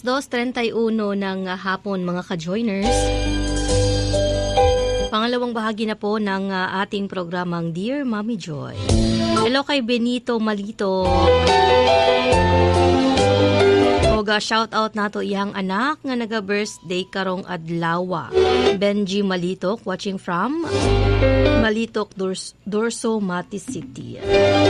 2:31 ng hapon mga ka-joiners. Pangalawang bahagi na po ng ating programang Dear Mommy Joy. Hello kay Benito Malito. Oga, shout out nato iyang anak nga naga-birthday karong adlaw. Benji Malitok watching from Malitok, Dorso, Mati City.